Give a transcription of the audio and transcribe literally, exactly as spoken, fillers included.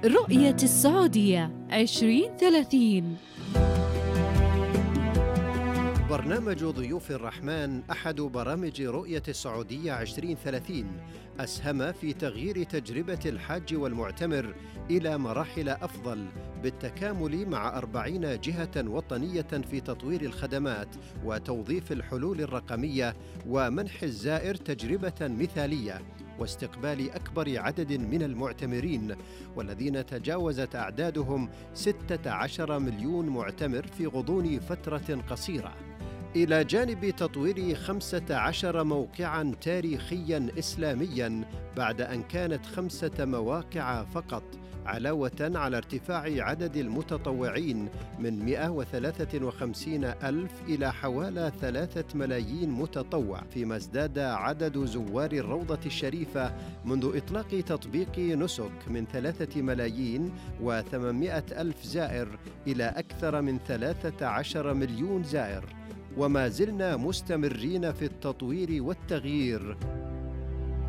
رؤية السعودية عشرين ثلاثين. برنامج ضيوف الرحمن أحد برامج رؤية السعودية عشرين ثلاثين أسهم في تغيير تجربة الحاج والمعتمر إلى مراحل أفضل بالتكامل مع أربعين جهة وطنية في تطوير الخدمات وتوظيف الحلول الرقمية ومنح الزائر تجربة مثالية واستقبال أكبر عدد من المعتمرين والذين تجاوزت أعدادهم ستة عشر مليون معتمر في غضون فترة قصيرة، إلى جانب تطوير خمسة عشر موقعاً تاريخياً إسلامياً بعد أن كانت خمسة مواقع فقط، علاوة على ارتفاع عدد المتطوعين من مئة وثلاثة وخمسين ألف إلى حوالي ثلاثة ملايين متطوع، فيما ازداد عدد زوار الروضة الشريفة منذ إطلاق تطبيق نسك من ثلاثة ملايين وثمانمائة ألف زائر إلى أكثر من ثلاثة عشر مليون زائر. وما زلنا مستمرين في التطوير والتغيير